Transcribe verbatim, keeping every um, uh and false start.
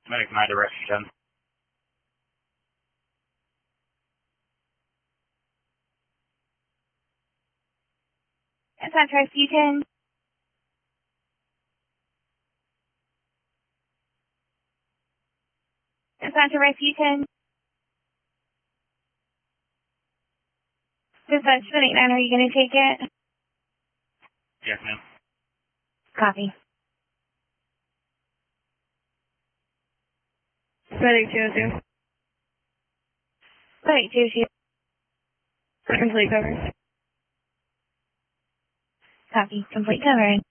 Medic my direction. Dispatch Rasputin. Dispatch Rasputin. Dispatch seven eight nine, are you going to take it? Yes, ma'am. Copy. Medic two oh two. Medic two oh two. Complete coverage. Copy. Complete coverage.